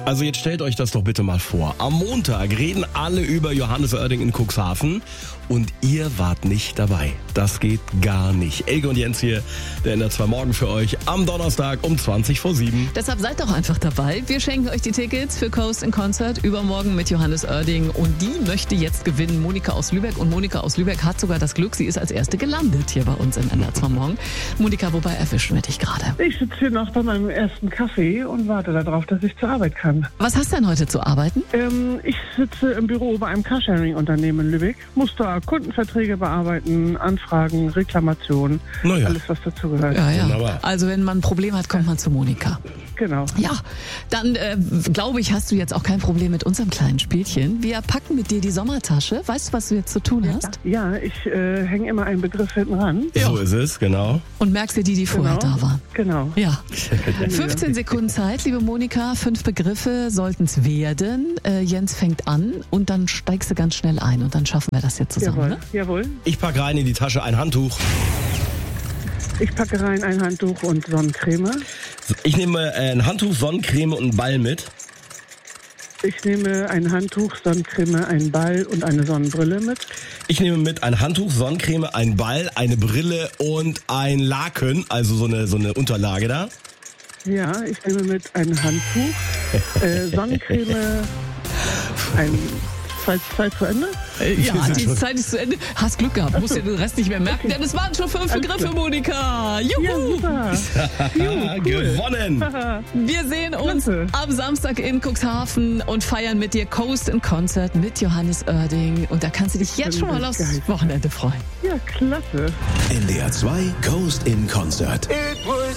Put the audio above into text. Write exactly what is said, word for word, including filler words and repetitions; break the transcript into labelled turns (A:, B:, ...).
A: Also jetzt stellt euch das doch bitte mal vor. Am Montag reden alle über Johannes Oerding in Cuxhaven und ihr wart nicht dabei. Das geht gar nicht. Elke und Jens hier, der N R zwei Morgen für euch am Donnerstag um zwanzig vor sieben.
B: Deshalb seid doch einfach dabei. Wir schenken euch die Tickets für Coast in Concert übermorgen mit Johannes Oerding und die möchte jetzt gewinnen, Monika aus Lübeck. Und Monika aus Lübeck hat sogar das Glück, sie ist als Erste gelandet hier bei uns im N R zwei Morgen. Monika, wobei erwischen wir dich gerade?
C: Ich sitze hier noch bei meinem ersten Kaffee und warte darauf, dass ich zur Arbeit kann.
B: Was hast du denn heute zu arbeiten?
C: Ähm, ich sitze im Büro bei einem Carsharing-Unternehmen in Lübeck, muss da Kundenverträge bearbeiten, Anfragen, Reklamationen,
A: Naja.
C: alles was dazugehört.
B: Ja, ja.
A: Wunderbar.
B: Also wenn man ein Problem hat, kommt man zu Monika.
C: Genau.
B: Ja, dann äh, glaube ich, hast du jetzt auch kein Problem mit unserem kleinen Spielchen. Wir packen mit dir die Sommertasche. Weißt du, was du jetzt zu tun hast?
C: Ja, ich äh, hänge immer einen Begriff hinten ran.
A: So ist es, genau.
B: Und merkst dir die, die vorher
C: Genau.
B: da waren.
C: Genau.
B: Ja. fünfzehn Sekunden Zeit, liebe Monika. Fünf Begriffe sollten es werden. Äh, Jens fängt an und dann steigst du ganz schnell ein und dann schaffen wir das jetzt zusammen.
C: Jawohl,
B: Ne?
C: jawohl.
A: Ich packe rein in die Tasche ein Handtuch.
C: Ich packe rein ein Handtuch und Sonnencreme.
A: Ich nehme äh, ein Handtuch, Sonnencreme und einen Ball mit.
C: Ich nehme ein Handtuch, Sonnencreme, einen Ball und eine Sonnenbrille mit.
A: Ich nehme mit ein Handtuch, Sonnencreme, einen Ball, eine Brille und ein Laken, also so eine, so eine Unterlage da.
C: Ja, ich nehme mit ein Handtuch, äh, Sonnencreme, ein... Zeit, Zeit zu Ende?
B: Äh, ja,
A: Wir sind
B: die
A: schon-
B: Zeit ist zu Ende. Hast Glück gehabt, musst dir den Rest nicht mehr merken,
C: Okay.
B: denn es waren schon fünf
C: Alles
B: Begriffe,
C: klar.
B: Monika. Juhu!
C: Ja, super.
A: Ah, gewonnen!
B: Wir sehen uns
C: Klasse.
B: am Samstag in Cuxhaven und feiern mit dir Coast in Concert mit Johannes Oerding. Und da kannst du dich jetzt
C: bin
B: schon mal
C: ganz
B: aufs
C: geil.
B: Wochenende freuen.
C: Ja, klasse.
D: N D R zwei Coast in Concert.
E: It was